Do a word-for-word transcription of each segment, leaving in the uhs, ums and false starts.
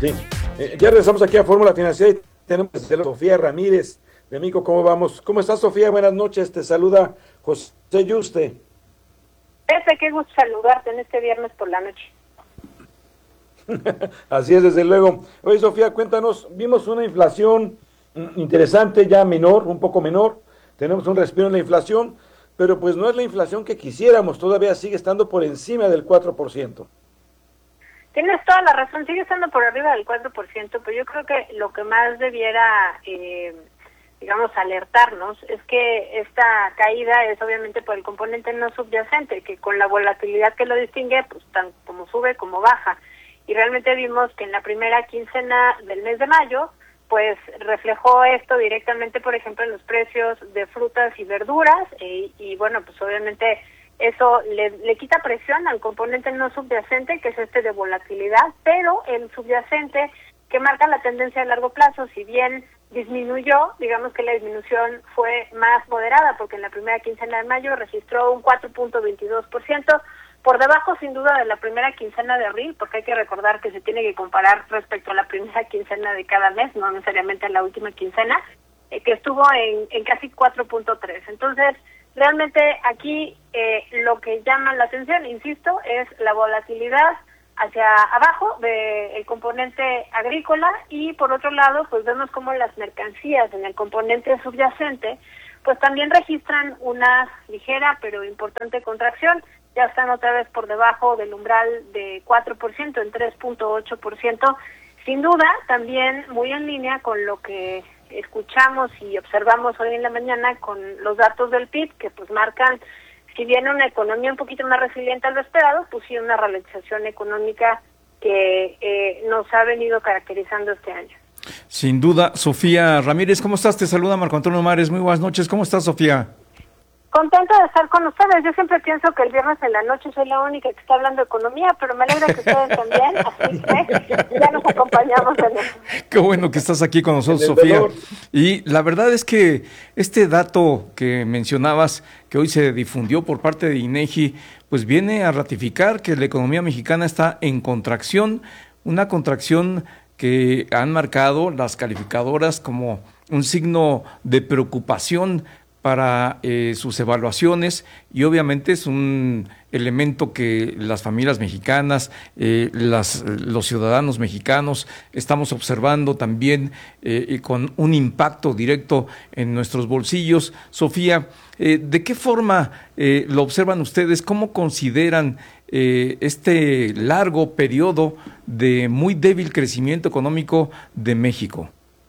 Sí, eh, ya regresamos aquí a Fórmula Financiera y tenemos a Sofía Ramírez de Mico. ¿Cómo vamos? ¿Cómo estás, Sofía? Buenas noches, te saluda José Yuste. Pepe, qué gusto saludarte en este viernes por la noche. Así es, desde luego. Oye, Sofía, cuéntanos, vimos una inflación interesante, ya menor, un poco menor, tenemos un respiro en la inflación, pero pues no es la inflación que quisiéramos, todavía sigue estando por encima del cuatro por ciento. Tienes toda la razón, sigue estando por arriba del cuatro por ciento, pero yo creo que lo que más debiera, eh, digamos, alertarnos es que esta caída es obviamente por el componente no subyacente, que con la volatilidad que lo distingue, pues tan como sube como baja. Y realmente vimos que en la primera quincena del mes de mayo, pues reflejó esto directamente, por ejemplo, en los precios de frutas y verduras, y, y bueno, pues obviamente eso le, le quita presión al componente no subyacente, que es este de volatilidad, pero el subyacente que marca la tendencia a largo plazo, si bien disminuyó, digamos que la disminución fue más moderada, porque en la primera quincena de mayo registró un cuatro punto veintidós por ciento, por debajo sin duda de la primera quincena de abril, porque hay que recordar que se tiene que comparar respecto a la primera quincena de cada mes, no necesariamente a la última quincena, eh, que estuvo en, en casi cuatro punto tres. Entonces, realmente aquí eh, lo que llama la atención, insisto, es la volatilidad hacia abajo del componente agrícola, y por otro lado, pues vemos como las mercancías en el componente subyacente, pues también registran una ligera pero importante contracción. Ya están otra vez por debajo del umbral de cuatro por ciento, en tres punto ocho por ciento. Sin duda, también muy en línea con lo que escuchamos y observamos hoy en la mañana con los datos del P I B, que pues marcan, si bien una economía un poquito más resiliente a lo esperado, pues sí una ralentización económica que eh, nos ha venido caracterizando este año. Sin duda. Sofía Ramírez, ¿cómo estás? Te saluda Marco Antonio Mares. Muy buenas noches. ¿Cómo estás, Sofía? Contenta de estar con ustedes. Yo siempre pienso que el viernes en la noche soy la única que está hablando de economía, pero me alegra que ustedes también, así que ya nos acompañamos en eso. Qué bueno que estás aquí con nosotros, Sofía. Y la verdad es que este dato que mencionabas, que hoy se difundió por parte de INEGI, pues viene a ratificar que la economía mexicana está en contracción, una contracción que han marcado las calificadoras como un signo de preocupación para eh, sus evaluaciones, y obviamente es un elemento que las familias mexicanas, eh, las, los ciudadanos mexicanos estamos observando también eh, y con un impacto directo en nuestros bolsillos. Sofía, eh, ¿de qué forma eh, lo observan ustedes? ¿Cómo consideran eh, este largo periodo de muy débil crecimiento económico de México?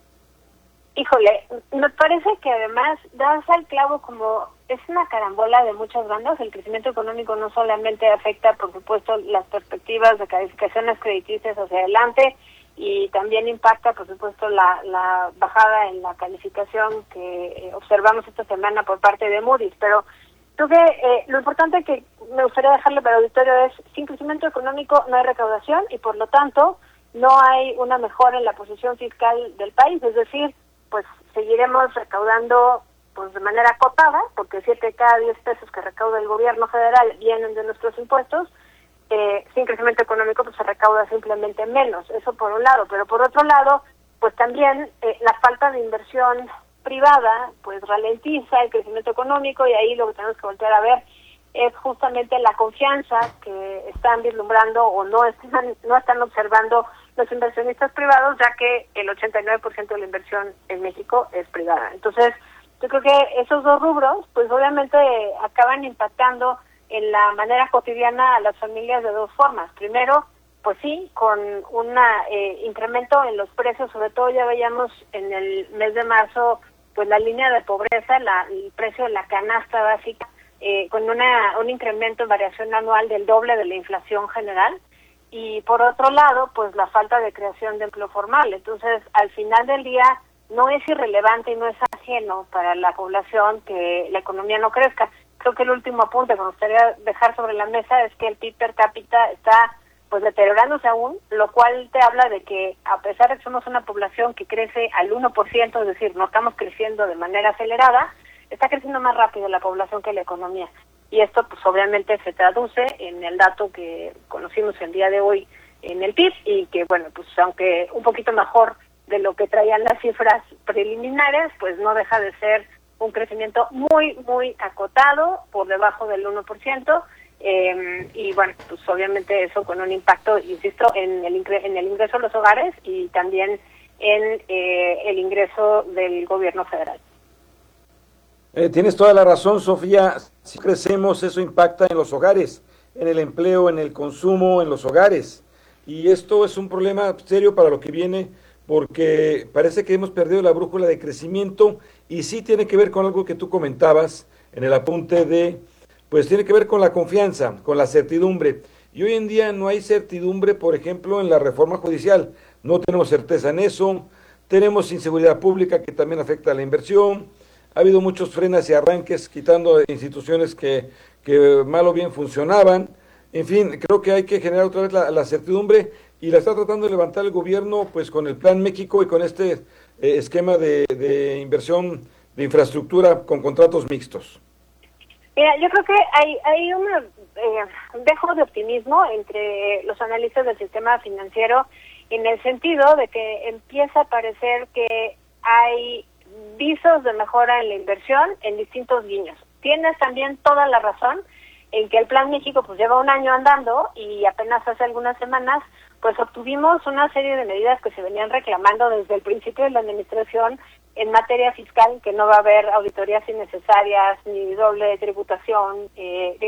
Híjole, me parece que además das al clavo, como es una carambola de muchas bandas. El crecimiento económico no solamente afecta, por supuesto, las perspectivas de calificaciones crediticias hacia adelante, y también impacta, por supuesto, la, la bajada en la calificación que observamos esta semana por parte de Moody's. Pero creo que eh, lo importante que me gustaría dejarle para el auditorio es: sin crecimiento económico no hay recaudación, y por lo tanto no hay una mejora en la posición fiscal del país. Es decir, pues seguiremos recaudando pues de manera acotada, porque siete de cada diez pesos que recauda el gobierno federal vienen de nuestros impuestos. Eh, sin crecimiento económico pues se recauda simplemente menos, eso por un lado. Pero por otro lado, pues también eh, la falta de inversión privada pues ralentiza el crecimiento económico, y ahí lo que tenemos que voltear a ver es justamente la confianza que están vislumbrando o no están, no están observando los inversionistas privados, ya que el ochenta y nueve por ciento de la inversión en México es privada. Entonces, yo creo que esos dos rubros, pues obviamente acaban impactando en la manera cotidiana a las familias de dos formas. Primero, pues sí, con un eh, incremento en los precios, sobre todo ya veíamos en el mes de marzo, pues la línea de pobreza, la, el precio de la canasta básica, eh, con una un incremento en variación anual del doble de la inflación general. Y por otro lado, pues la falta de creación de empleo formal. Entonces, al final del día, no es irrelevante y no es ajeno para la población que la economía no crezca. Creo que el último apunte que me gustaría dejar sobre la mesa es que el P I B per cápita está pues deteriorándose aún, lo cual te habla de que a pesar de que somos una población que crece al uno por ciento, es decir, no estamos creciendo de manera acelerada, está creciendo más rápido la población que la economía. Y esto pues obviamente se traduce en el dato que conocimos el día de hoy en el P I B y que, bueno, pues aunque un poquito mejor de lo que traían las cifras preliminares, pues no deja de ser un crecimiento muy, muy acotado, por debajo del uno por ciento, eh, y bueno, pues obviamente eso con un impacto, insisto, en el, ingre en el ingreso de los hogares y también en eh, el ingreso del gobierno federal. Eh, tienes toda la razón, Sofía. Si crecemos, eso impacta en los hogares, en el empleo, en el consumo, en los hogares. Y esto es un problema serio para lo que viene, porque parece que hemos perdido la brújula de crecimiento y sí tiene que ver con algo que tú comentabas en el apunte de, pues tiene que ver con la confianza, con la certidumbre. Y hoy en día no hay certidumbre, por ejemplo, en la reforma judicial. No tenemos certeza en eso. Tenemos inseguridad pública que también afecta a la inversión. Ha habido muchos frenos y arranques quitando instituciones que, que mal o bien funcionaban. En fin, creo que hay que generar otra vez la, la certidumbre y la está tratando de levantar el gobierno pues con el Plan México y con este eh, esquema de, de inversión de infraestructura con contratos mixtos. Mira, yo creo que hay, hay un eh, dejo de optimismo entre los analistas del sistema financiero en el sentido de que empieza a parecer que hay visos de mejora en la inversión en distintos guiños. Tienes también toda la razón en que el Plan México pues lleva un año andando y apenas hace algunas semanas pues obtuvimos una serie de medidas que se venían reclamando desde el principio de la administración en materia fiscal, que no va a haber auditorías innecesarias ni doble tributación, eh,